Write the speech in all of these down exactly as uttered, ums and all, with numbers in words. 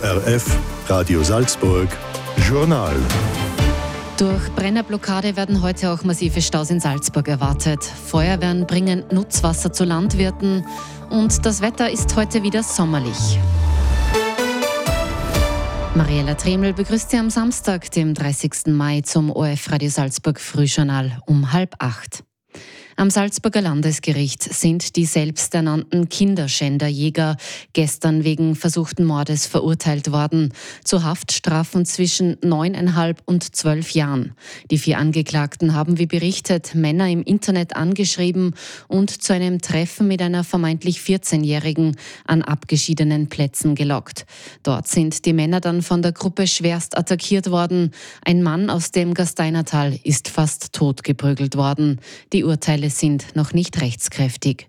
R F Radio Salzburg Journal. Durch Brennerblockade werden heute auch massive Staus in Salzburg erwartet. Feuerwehren bringen Nutzwasser zu Landwirten und das Wetter ist heute wieder sommerlich. Mariella Treml begrüßt Sie am Samstag, dem dreißigsten Mai, zum O F Radio Salzburg Frühjournal um halb acht. Am Salzburger Landesgericht sind die selbsternannten Kinderschänderjäger gestern wegen versuchten Mordes verurteilt worden, zu Haftstrafen zwischen neuneinhalb und zwölf Jahren. Die vier Angeklagten haben, wie berichtet, Männer im Internet angeschrieben und zu einem Treffen mit einer vermeintlich vierzehnjährigen an abgeschiedenen Plätzen gelockt. Dort sind die Männer dann von der Gruppe schwerst attackiert worden. Ein Mann aus dem Gasteinertal ist fast totgeprügelt worden. Die Urteile sind noch nicht rechtskräftig.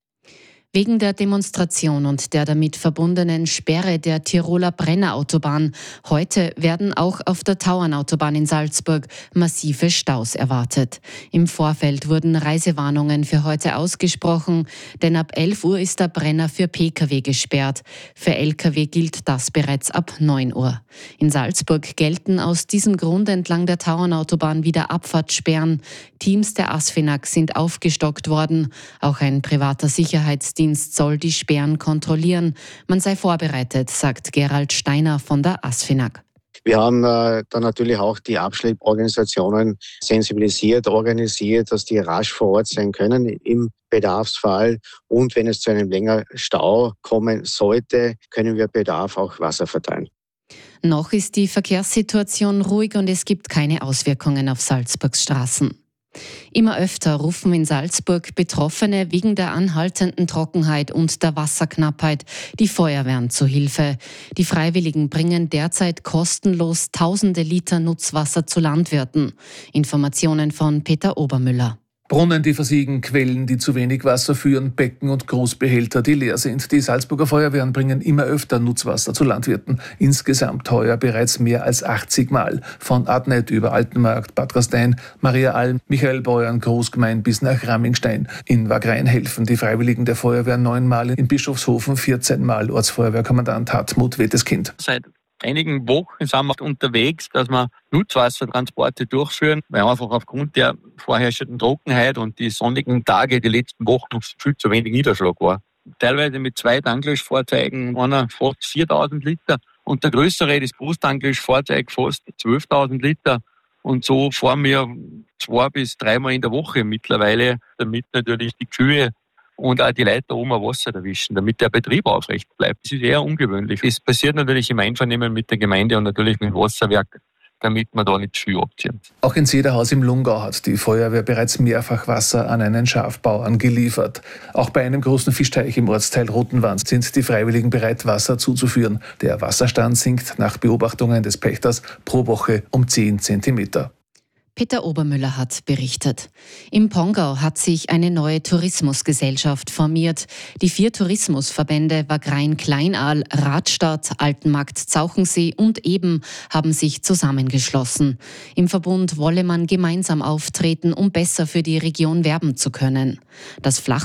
Wegen der Demonstration und der damit verbundenen Sperre der Tiroler Brennerautobahn heute werden auch auf der Tauernautobahn in Salzburg massive Staus erwartet. Im Vorfeld wurden Reisewarnungen für heute ausgesprochen, denn ab elf Uhr ist der Brenner für Pkw gesperrt. Für Lkw gilt das bereits ab neun Uhr. In Salzburg gelten aus diesem Grund entlang der Tauernautobahn wieder Abfahrtssperren. Teams der ASFINAG sind aufgestockt worden. Auch ein privater Sicherheitsdienst soll die Sperren kontrollieren. Man sei vorbereitet, sagt Gerald Steiner von der ASFINAG. Wir haben äh, dann natürlich auch die Abschlepporganisationen sensibilisiert, organisiert, dass die rasch vor Ort sein können im Bedarfsfall. Und wenn es zu einem längeren Stau kommen sollte, können wir Bedarf auch Wasser verteilen. Noch ist die Verkehrssituation ruhig und es gibt keine Auswirkungen auf Salzburgs Straßen. Immer öfter rufen in Salzburg Betroffene wegen der anhaltenden Trockenheit und der Wasserknappheit die Feuerwehren zu Hilfe. Die Freiwilligen bringen derzeit kostenlos tausende Liter Nutzwasser zu Landwirten. Informationen von Peter Obermüller. Brunnen, die versiegen, Quellen, die zu wenig Wasser führen, Becken und Großbehälter, die leer sind. Die Salzburger Feuerwehren bringen immer öfter Nutzwasser zu Landwirten. Insgesamt heuer bereits mehr als achtzig Mal. Von Adnet über Altenmarkt, Bad Gastein, Maria Alm, Michael Beuern, Großgemein bis nach Rammingstein. In Wagrain helfen die Freiwilligen der Feuerwehr neunmal, in Bischofshofen vierzehn Mal. Ortsfeuerwehrkommandant Hartmut Weteskind. Seit einigen Wochen sind wir unterwegs, dass wir Nutzwassertransporte durchführen, weil einfach aufgrund der vorherrschenden Trockenheit und die sonnigen Tage die letzten Wochen viel zu wenig Niederschlag war. Teilweise mit zwei Tanklöschfahrzeugen, einer fast viertausend Liter und der größere, das Großtanklöschfahrzeug, fast zwölftausend Liter. Und so fahren wir zwei bis dreimal in der Woche mittlerweile, damit natürlich die Kühe und auch die Leute oben ein Wasser erwischen, damit der Betrieb aufrecht bleibt. Das ist eher ungewöhnlich. Es passiert natürlich im Einvernehmen mit der Gemeinde und natürlich mit dem Wasserwerk, damit man da nicht viel abziehen. Auch in Zederhaus im Lungau hat die Feuerwehr bereits mehrfach Wasser an einen Schafbauern geliefert. Auch bei einem großen Fischteich im Ortsteil Rotenwand sind die Freiwilligen bereit, Wasser zuzuführen. Der Wasserstand sinkt nach Beobachtungen des Pächters pro Woche um zehn Zentimeter. Peter Obermüller hat berichtet. Im Pongau hat sich eine neue Tourismusgesellschaft formiert. Die vier Tourismusverbände Wagrain Kleinaal, Radstadt, Altenmarkt Zauchensee und Eben haben sich zusammengeschlossen. Im Verbund wolle man gemeinsam auftreten, um besser für die Region werben zu können. Das Flach